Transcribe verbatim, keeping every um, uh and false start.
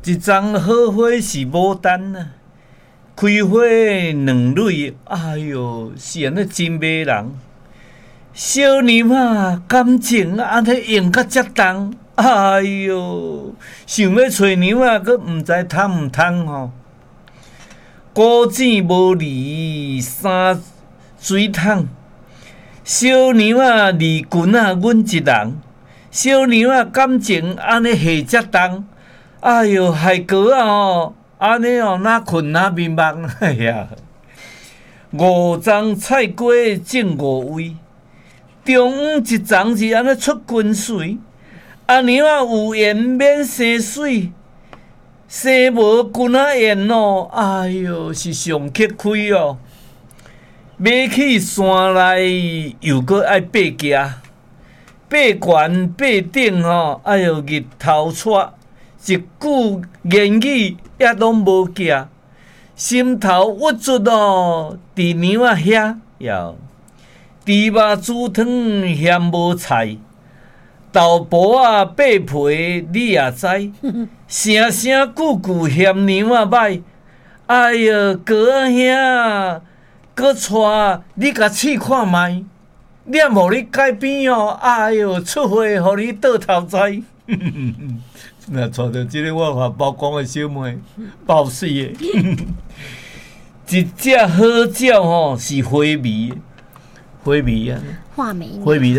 一丛好花是牡丹啊，开花两蕊，哎哟，是安尼真迷人。小娘啊，感情安尼用甲遮重，哎哟，想要找娘啊，阁毋知通毋通吼。古井无离三水桶，小娘啊，离君啊，阮一人。小娘啊，感情安尼下遮重，哎哟，海哥啊吼，安尼哦，哪困哪迷茫，哎呀！五丛菜瓜种五味。中午一丛是安尼出滚水，阿娘啊有缘免生水，生无君仔缘哦，哎哟是上乞开哦。要去山内又搁爱爬行，爬悬爬顶吼，哎哟日头出，一句言语也拢无行，心头郁卒哦，伫娘啊遐哟。猪肉煮汤嫌无菜，豆腐啊扒皮你也知，声声句句嫌娘啊歹。哎哟，哥啊兄，搁带你甲试看卖，念互你改变哦。哎哟，出货互你倒头栽。若带着即个我话曝光的小妹，爆死的。一只好鸟吼是花眉。花眉啊， 画眉， 花眉